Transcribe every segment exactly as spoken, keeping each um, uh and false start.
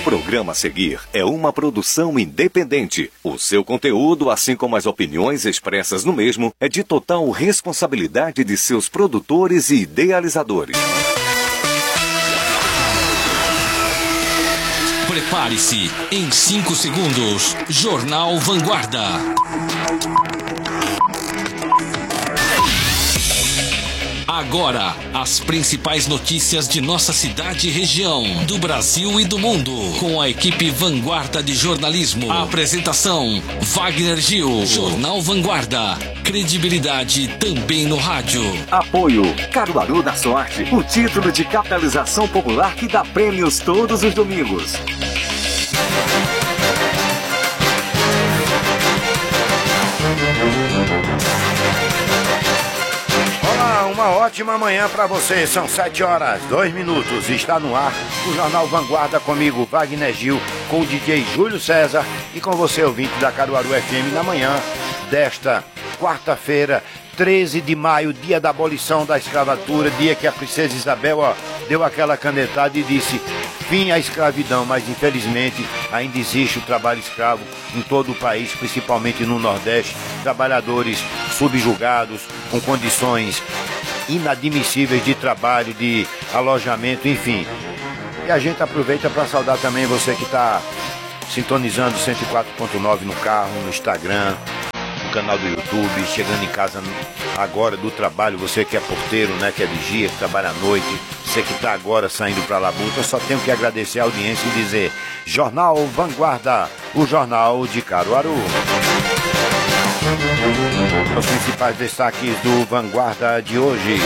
programa a seguir é uma produção independente. O seu conteúdo, assim como as opiniões expressas no mesmo, é de total responsabilidade de seus produtores e idealizadores. Prepare-se, em cinco segundos, Jornal Vanguarda. Agora, as principais notícias de nossa cidade e região, do Brasil e do mundo, com a equipe Vanguarda de Jornalismo. A apresentação, Wagner Gil. Jornal Vanguarda, credibilidade também no rádio. Apoio, Caruaru da Sorte, o título de capitalização popular que dá prêmios todos os domingos. Uma ótima manhã para você, são sete horas, dois minutos, está no ar o Jornal Vanguarda comigo, Wagner Gil, com o D J Júlio César e com você, ouvinte da Caruaru F M, na manhã desta quarta-feira, treze de maio, dia da abolição da escravatura, dia que a princesa Isabel ó, deu aquela canetada e disse fim à escravidão, mas infelizmente ainda existe o trabalho escravo em todo o país, principalmente no Nordeste, trabalhadores subjugados, com condições inadmissíveis de trabalho, de alojamento, enfim. E a gente aproveita para saudar também você que está sintonizando cento e quatro ponto nove no carro, no Instagram, no canal do YouTube, chegando em casa agora do trabalho, você que é porteiro, né, que é vigia, que trabalha à noite, você que está agora saindo para a labuta, eu só tenho que agradecer a audiência e dizer Jornal Vanguarda, o jornal de Caruaru. Os principais destaques do Vanguarda de hoje.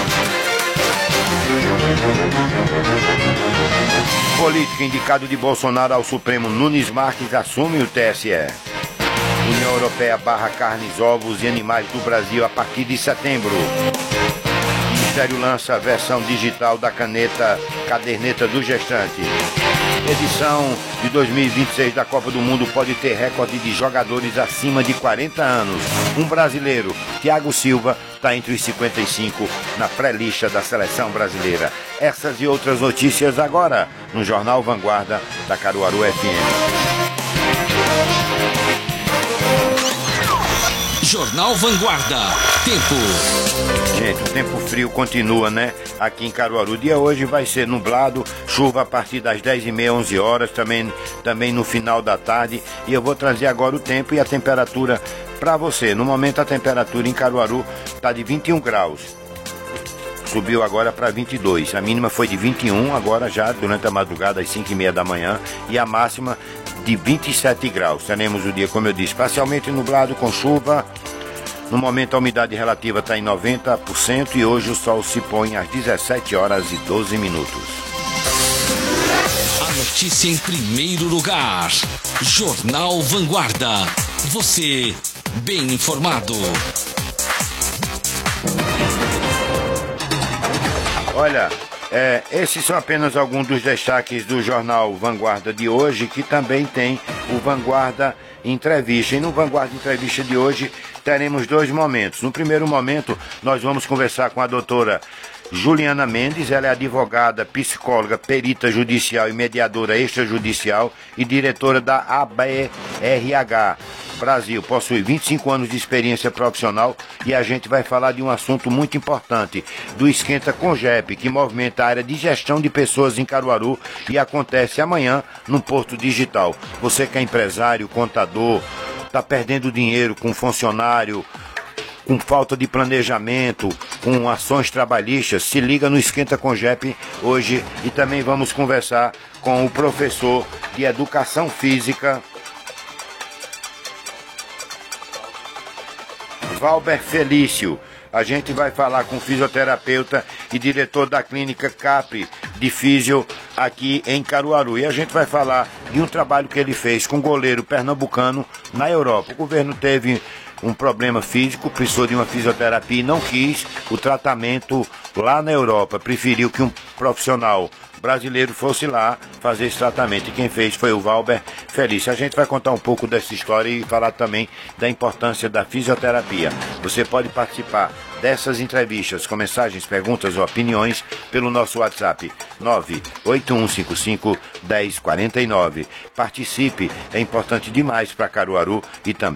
Político indicado de Bolsonaro ao Supremo Nunes Marques assume o T S E. União Europeia barra carnes, ovos e animais do Brasil a partir de setembro. O Ministério lança a versão digital da caneta Caderneta do Gestante. Edição de dois mil e vinte e seis da Copa do Mundo pode ter recorde de jogadores acima de quarenta anos. Um brasileiro, Thiago Silva, está entre os cinquenta e cinco na pré-lista da seleção brasileira. Essas e outras notícias agora no Jornal Vanguarda da Caruaru F M. Jornal Vanguarda. Tempo. Gente, o tempo frio continua, né? Aqui em Caruaru. O dia hoje vai ser nublado, chuva a partir das dez e meia, onze horas, também, também no final da tarde. E eu vou trazer agora o tempo e a temperatura para você. No momento a temperatura em Caruaru está de vinte e um graus. Subiu agora para vinte e dois. A mínima foi de vinte e um, agora já durante a madrugada às cinco e meia da manhã. E a máxima de vinte e sete graus. Teremos o dia, como eu disse, parcialmente nublado com chuva. No momento a umidade relativa está em noventa por cento e hoje o sol se põe às dezessete horas e doze minutos. A notícia em primeiro lugar. Jornal Vanguarda. Você bem informado. Olha, é, esses são apenas alguns dos destaques do Jornal Vanguarda de hoje, que também tem o Vanguarda Entrevista. E no Vanguarda Entrevista de hoje teremos dois momentos. No primeiro momento, nós vamos conversar com a doutora Juliana Mendes. Ela é advogada, psicóloga, perita judicial e mediadora extrajudicial e diretora da A B R H Brasil. Possui vinte e cinco anos de experiência profissional e a gente vai falar de um assunto muito importante, do Esquenta Congep, que movimenta a área de gestão de pessoas em Caruaru e acontece amanhã no Porto Digital. Você que é empresário, contador, está perdendo dinheiro com funcionário, com falta de planejamento, com ações trabalhistas, se liga no Esquenta Congep hoje. E também vamos conversar com o professor de Educação Física, Valber Felício. A gente vai falar com o fisioterapeuta e diretor da clínica C A P de Físio aqui em Caruaru. E a gente vai falar de um trabalho que ele fez com um goleiro pernambucano na Europa. O governo teve um problema físico, precisou de uma fisioterapia e não quis o tratamento lá na Europa. Preferiu que um profissional brasileiro fosse lá fazer esse tratamento. E quem fez foi o Valber Felício. A gente vai contar um pouco dessa história e falar também da importância da fisioterapia. Você pode participar dessas entrevistas com mensagens, perguntas ou opiniões pelo nosso WhatsApp nove oito um cinco cinco um zero quatro nove. Participe, é importante demais para Caruaru e também